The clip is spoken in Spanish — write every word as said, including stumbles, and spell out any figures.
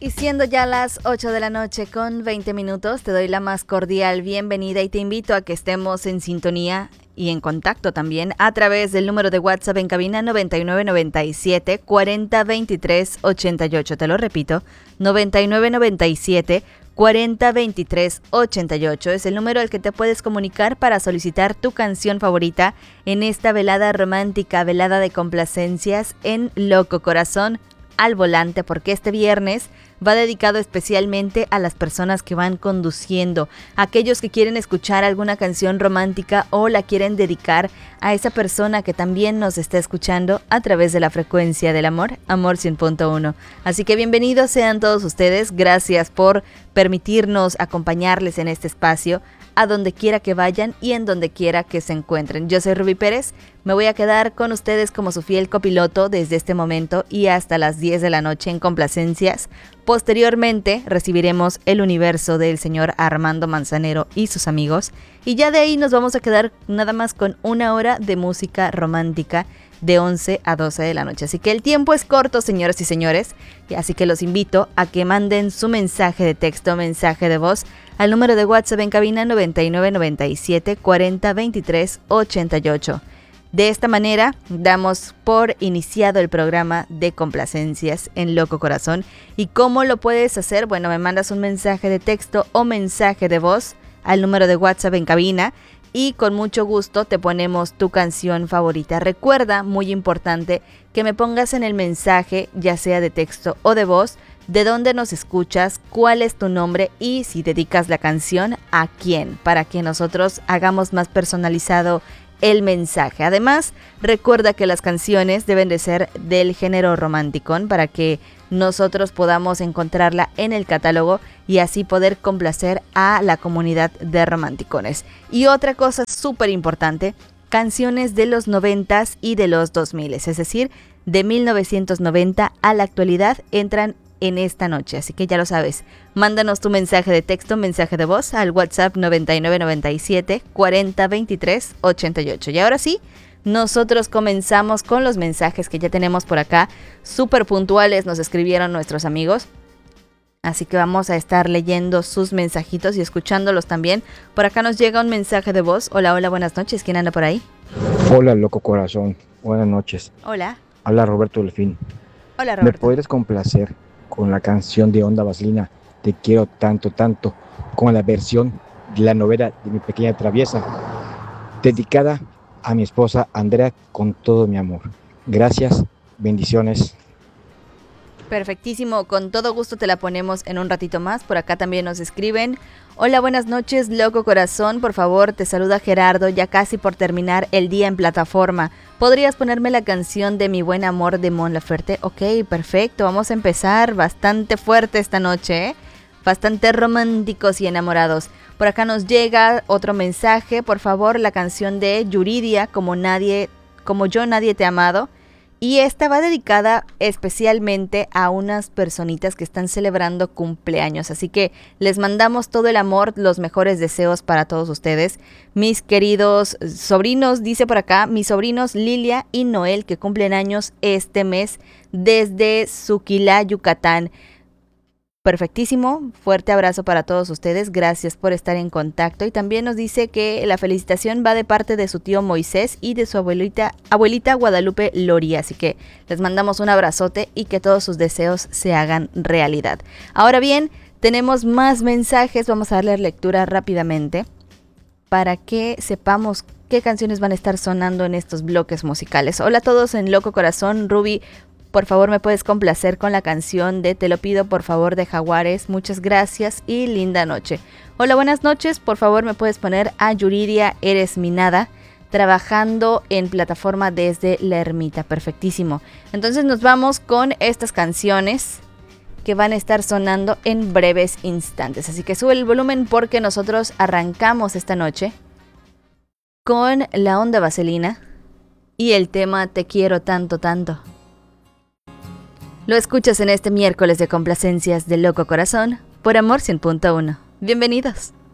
Y siendo ya las ocho de la noche con veinte minutos, te doy la más cordial bienvenida y te invito a que estemos en sintonía y en contacto también a través del número de WhatsApp en cabina noventa y nueve noventa y siete cuarenta veintitrés ochenta y ocho. Te lo repito, noventa y nueve noventa y siete cuarenta veintitrés ochenta y ocho es el número al que te puedes comunicar para solicitar tu canción favorita en esta velada romántica, velada de complacencias en Loco Corazón al Volante, porque este viernes va dedicado especialmente a las personas que van conduciendo, aquellos que quieren escuchar alguna canción romántica o la quieren dedicar a esa persona que también nos está escuchando a través de la frecuencia del amor, Amor cien punto uno. Así que bienvenidos sean todos ustedes, gracias por permitirnos acompañarles en este espacio, a donde quiera que vayan y en donde quiera que se encuentren. Yo soy Ruby Pérez, me voy a quedar con ustedes como su fiel copiloto desde este momento y hasta las diez de la noche en complacencias. Posteriormente recibiremos el universo del señor Armando Manzanero y sus amigos, y ya de ahí nos vamos a quedar nada más con una hora de música romántica de once a doce de la noche. Así que el tiempo es corto, señoras y señores, y así que los invito a que manden su mensaje de texto, mensaje de voz al número de WhatsApp en cabina noventa y nueve noventa y siete cuarenta veintitrés ochenta y ocho. De esta manera damos por iniciado el programa de complacencias en Loco Corazón. ¿Y cómo lo puedes hacer? Bueno, me mandas un mensaje de texto o mensaje de voz al número de WhatsApp en cabina y con mucho gusto te ponemos tu canción favorita. Recuerda, muy importante, que me pongas en el mensaje, ya sea de texto o de voz, de dónde nos escuchas, cuál es tu nombre y si dedicas la canción a quién, para que nosotros hagamos más personalizado el mensaje. Además, recuerda que las canciones deben de ser del género romanticón para que nosotros podamos encontrarla en el catálogo y así poder complacer a la comunidad de romanticones. Y otra cosa súper importante, canciones de los noventas y de los dos miles, es decir, de mil novecientos noventa a la actualidad entran en esta noche, así que ya lo sabes, mándanos tu mensaje de texto, mensaje de voz al WhatsApp noventa y nueve noventa y siete cuarenta veintitrés ochenta y ocho. Y ahora sí, nosotros comenzamos con los mensajes que ya tenemos por acá, súper puntuales nos escribieron nuestros amigos, así que vamos a estar leyendo sus mensajitos y escuchándolos también. Por acá nos llega un mensaje de voz. Hola, hola, buenas noches, ¿quién anda por ahí? Hola, Loco Corazón, buenas noches. Hola. Habla Roberto Delfín. Hola, Roberto. ¿Me podrías complacer con la canción de Onda Vaselina, Te quiero tanto, tanto, con la versión de la novela de Mi Pequeña Traviesa, dedicada a mi esposa Andrea con todo mi amor? Gracias, bendiciones. Perfectísimo, con todo gusto te la ponemos en un ratito más. Por acá también nos escriben: hola, buenas noches, Loco Corazón, por favor, te saluda Gerardo, ya casi por terminar el día en plataforma. ¿Podrías ponerme la canción de Mi Buen Amor de Mon Laferte? Ok, perfecto, vamos a empezar bastante fuerte esta noche, ¿eh? Bastante románticos y enamorados. Por acá nos llega otro mensaje, por favor, la canción de Yuridia, como nadie, como yo nadie te ha amado. Y esta va dedicada especialmente a unas personitas que están celebrando cumpleaños. Así que les mandamos todo el amor, los mejores deseos para todos ustedes. Mis queridos sobrinos, dice por acá, mis sobrinos Lilia y Noel, que cumplen años este mes desde Suquilá, Yucatán. Perfectísimo, fuerte abrazo para todos ustedes, gracias por estar en contacto. Y también nos dice que la felicitación va de parte de su tío Moisés y de su abuelita, abuelita Guadalupe Loria, así que les mandamos un abrazote y que todos sus deseos se hagan realidad. Ahora bien, tenemos más mensajes, vamos a darle lectura rápidamente para que sepamos qué canciones van a estar sonando en estos bloques musicales. Hola a todos en Loco Corazón, Ruby. Por favor, me puedes complacer con la canción de Te lo pido por favor de Jaguares. Muchas gracias y linda noche. Hola, buenas noches. Por favor, me puedes poner a Yuridia, Eres mi nada, trabajando en plataforma desde La Ermita. Perfectísimo. Entonces nos vamos con estas canciones que van a estar sonando en breves instantes. Así que sube el volumen porque nosotros arrancamos esta noche con la Onda Vaselina y el tema Te quiero tanto, tanto. Lo escuchas en este miércoles de complacencias de Loco Corazón por Amor cien punto uno. Bienvenidos.